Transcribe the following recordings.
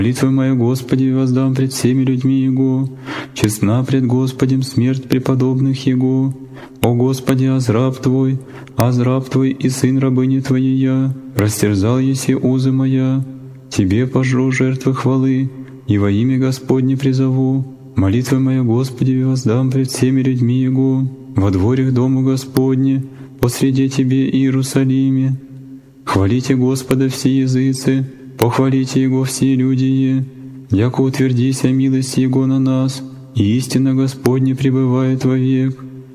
Молитва моя, Господи, воздам пред всеми людьми Его, честна пред Господем смерть преподобных Его. О Господи, азраб Твой и сын рабыни Твоей я, растерзал еси узы моя, Тебе пожру жертвы хвалы, и во имя Господне призову. Молитва моя, Господи, воздам пред всеми людьми Его, во дворях дому Господне, посреди Тебе Иерусалиме. Хвалите Господа все языцы, похвалите Его все люди, яко утвердися милость Его на нас, и истина Господня пребывает вовек.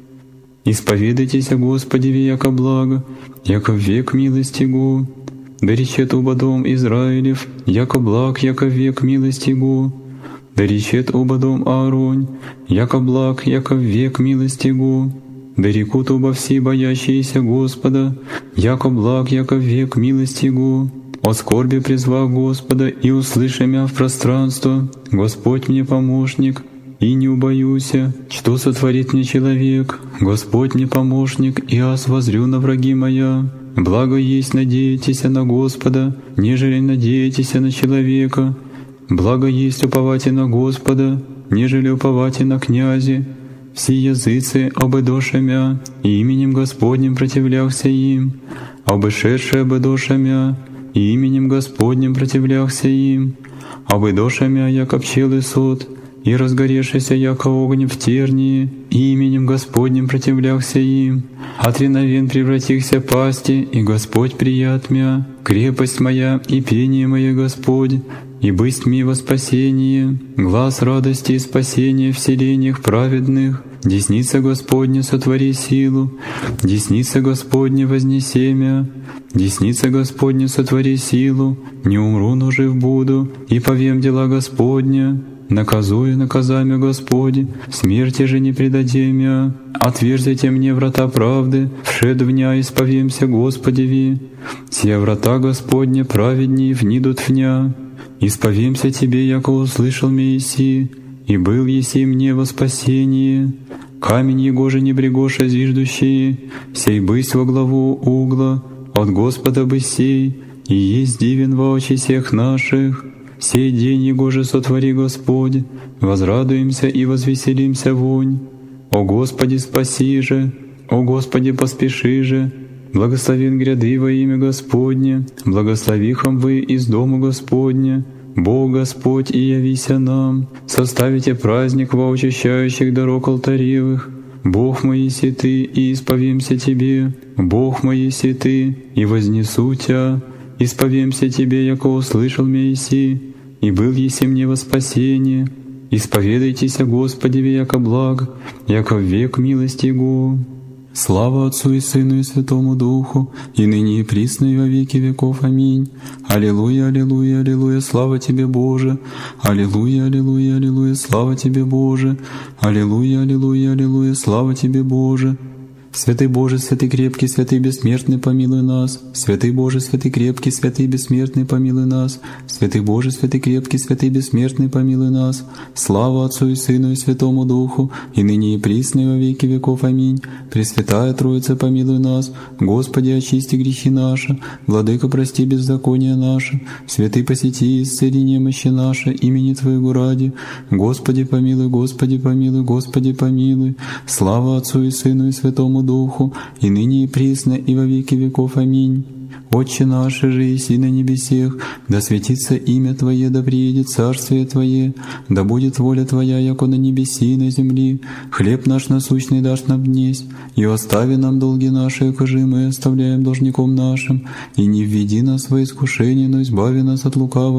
Исповедайтесь о Господе, яко благо, яко век милость Его. Да речет оба дом Израилев, яко благ, яко век милость Его. Да речет оба дом Ааронь, яко благ, яко век милость Его. Да рекут оба все боящиеся Господа, яко благ, яко век милость Его. О скорби призвав Господа, и услыши мя в пространство, Господь мне помощник, и не убоюся, что сотворит мне человек. Господь мне помощник, и аз возрю на враги моя. Благо есть надеетесь на Господа, нежели надеетесь на человека. Благо есть уповать на Господа, нежели уповать на князи. Все языцы обыдоша мя, и именем Господним противлялся им, обышедшие обыдоша мя, и именем Господним противлялся им, обыдоша мя, яко пчелы сот, и разгоревшийся яко огонь в тернии, и именем Господним противлялся им. От реновен превратихся пасти, и Господь прият мя, крепость моя и пение мое Господь, и бысть ми во спасение, глаз радости и спасения в селениях праведных. Десница Господня сотвори силу, десница Господня вознеси мя, десница Господня сотвори силу, не умру, но жив буду, и повем дела Господня. Наказую наказами Господи, смерти же не предадим мя. Отверзите мне врата правды, вшед в ня исповемся Господеви. Сия врата Господня праведней внидут в ня. Исповемся Тебе, яко услышал Моисей, и был еси мне во спасение. Камень его же не брегоша зиждущие, сей бысть во главу угла, от Господа бы сей, и есть дивен во очи всех наших. Сей день его же сотвори Господь, возрадуемся и возвеселимся вонь. О Господи, спаси же, о Господи, поспеши же, благословен гряды во имя Господне, благословихом вы из дому Господня. Бог Господь, и явися нам, составите праздник во очищающих дорог алтаревых. Бог мой, еси Ты, и исповемся Тебе, Бог мой, еси Ты, и вознесу Тя, исповемся Тебе, яко услышал Моисей, и был еси мне во спасение. Исповедайтесь о Господе, яко благ, яко век милость Его. Слава Отцу и Сыну и Святому Духу, и ныне и присно и во веки веков. Аминь. Аллилуйя, аллилуйя, аллилуйя, слава Тебе, Боже. Аллилуйя, аллилуйя, аллилуйя, слава Тебе, Боже. Аллилуйя, аллилуйя, аллилуйя, слава Тебе, Боже. Святый Боже, святый крепкий, святый бессмертный, помилуй нас. Святый Боже, святый крепкий, святый бессмертный, помилуй нас. Святый Боже, святый крепкий, святый бессмертный, помилуй нас. Слава Отцу и Сыну и Святому Духу, и ныне и присно и во веки веков. Аминь. Пресвятая Троица, помилуй нас. Господи, очисти грехи наши. Владыка, прости беззакония наши. Святый, посети и исцели немощи наши, имени Твоего ради. Господи, помилуй, Господи, помилуй, Господи, помилуй. Слава Отцу и Сыну и Святому Духу, и ныне и присно, и во веки веков. Аминь. Отче наш, же еси на небесех, да светится имя Твое, да приедет царствие Твое, да будет воля Твоя, яко на небеси и на земли. Хлеб наш насущный дашь нам днесь, и остави нам долги наши, якоже мы оставляем должником нашим, и не введи нас во искушение, но избави нас от лукавого.